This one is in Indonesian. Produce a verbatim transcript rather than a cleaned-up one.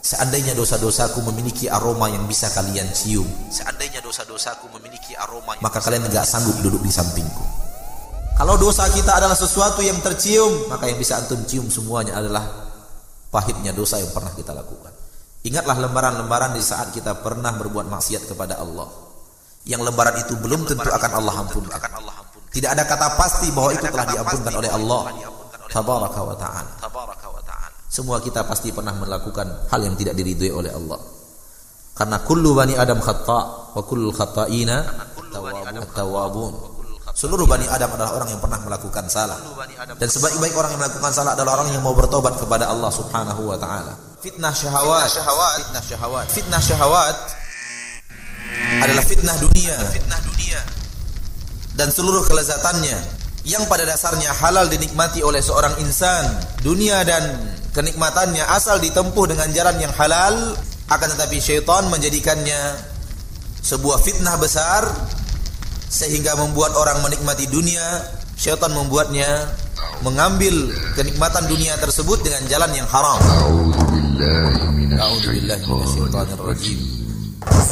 Seandainya dosa-dosaku memiliki aroma yang bisa kalian cium, seandainya dosa-dosaku memiliki aroma, maka kalian enggak sanggup duduk di sampingku. Kalau dosa kita adalah sesuatu yang tercium, maka yang bisa antum cium semuanya adalah pahitnya dosa yang pernah kita lakukan. Ingatlah lembaran-lembaran di saat kita pernah berbuat maksiat kepada Allah. Yang lembaran itu belum tentu akan Allah ampunkan. Tidak ada kata pasti bahwa itu telah diampunkan oleh Allah Tabaraka wa ta'ala. Semua kita pasti pernah melakukan hal yang tidak diridhoi oleh Allah. Karena kullu bani Adam khata' wa kullu khata'ina tawwabun. Seluruh Bani Adam adalah orang yang pernah melakukan salah. Dan sebaik-baik orang yang melakukan salah adalah orang yang mau bertobat kepada Allah Subhanahu wa taala. Fitnah syahwat, fitnah syahwat, fitnah syahwat adalah fitnah dunia, fitnah dunia dan seluruh kelezatannya yang pada dasarnya halal dinikmati oleh seorang insan. Dunia dan kenikmatannya asal ditempuh dengan jalan yang halal, akan tetapi syaitan menjadikannya sebuah fitnah besar sehingga membuat orang menikmati dunia. Syaitan membuatnya mengambil kenikmatan dunia tersebut dengan jalan yang haram. A'udzubillahi minasyaitonir rajim.